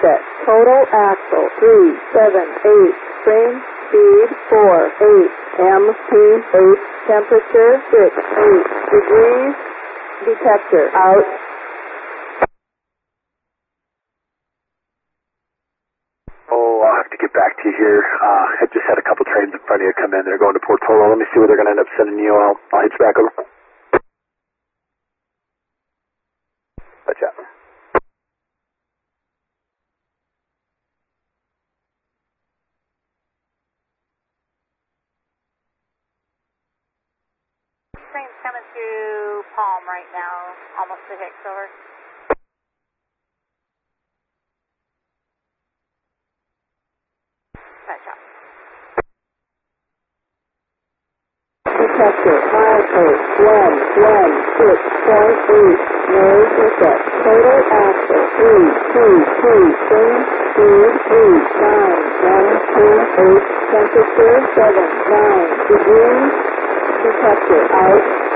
reset. Total axle 378. Spring speed 48. MP8. Temperature 68 degrees. Detector out. Oh, I'll have to get back to you here. I just had a couple trains in front of you come in. They're going to Portola. Let me see where they're going to end up sending you. I'll hit you back over. Gotcha. Train's coming through Palm right now, almost to Hicks, over. Gotcha. Detector, milepost, 116.8, nose reset, total axle, 322, spring, speed, 39, 128, temperature, 79 degrees, detector, out.